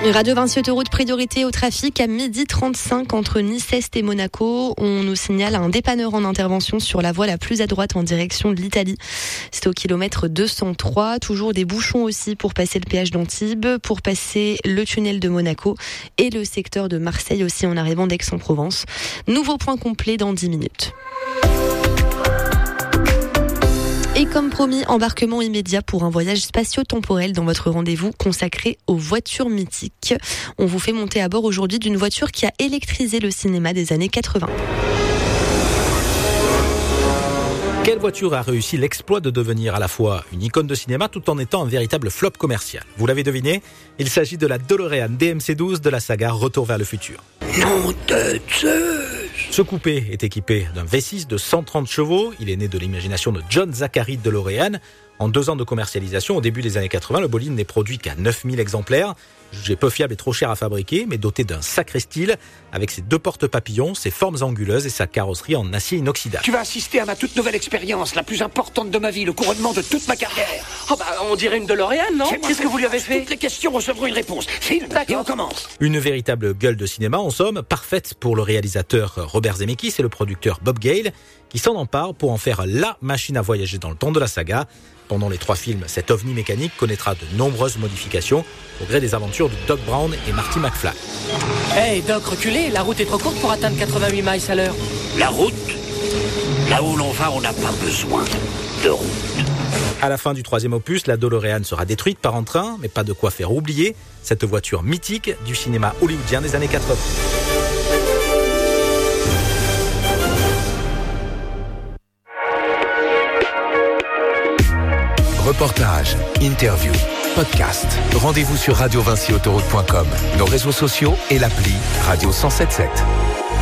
Radio Vinci Autoroute, priorité au trafic à 12h35 entre Nice-Est et Monaco. On nous signale un dépanneur en intervention sur la voie la plus à droite en direction de l'Italie. C'est au kilomètre 203. Toujours des bouchons aussi pour passer le péage d'Antibes, pour passer le tunnel de Monaco et le secteur de Marseille aussi en arrivant d'Aix-en-Provence. Nouveau point complet dans 10 minutes. Et comme promis, embarquement immédiat pour un voyage spatio-temporel dans votre rendez-vous consacré aux voitures mythiques. On vous fait monter à bord aujourd'hui d'une voiture qui a électrisé le cinéma des années 80. Quelle voiture a réussi l'exploit de devenir à la fois une icône de cinéma tout en étant un véritable flop commercial? Vous l'avez deviné, il s'agit de la DeLorean DMC-12 de la saga Retour vers le futur. Nom de Zeus! Ce coupé est équipé d'un V6 de 130 chevaux. Il est né de l'imagination de John Zachary DeLorean. En 2 ans de commercialisation, au début des années 80, le bolide n'est produit qu'à 9000 exemplaires. Jugé peu fiable et trop cher à fabriquer, mais doté d'un sacré style, avec ses 2 portes papillons, ses formes anguleuses et sa carrosserie en acier inoxydable. Tu vas assister à ma toute nouvelle expérience, la plus importante de ma vie, le couronnement de toute ma carrière. Oh bah, on dirait une DeLorean, non? Qu'est-ce que vous lui avez fait? Toutes les questions recevront une réponse. Filme, et on commence. Une véritable gueule de cinéma, en somme, parfaite pour le réalisateur Robert Zemeckis et le producteur Bob Gale, qui s'en emparent pour en faire la machine à voyager dans le temps de la saga. Pendant les 3 films, cet ovni mécanique connaîtra de nombreuses modifications au gré des aventures de Doc Brown et Marty McFly. Hey Doc, reculez, la route est trop courte pour atteindre 88 miles à l'heure. La route, là où l'on va, on n'a pas besoin de route. À la fin du 3e opus, la DeLorean sera détruite par un train, mais pas de quoi faire oublier cette voiture mythique du cinéma hollywoodien des années 80. Reportages, interviews, podcasts. Rendez-vous sur radiovinciautoroute.com, nos réseaux sociaux et l'appli Radio 107.7.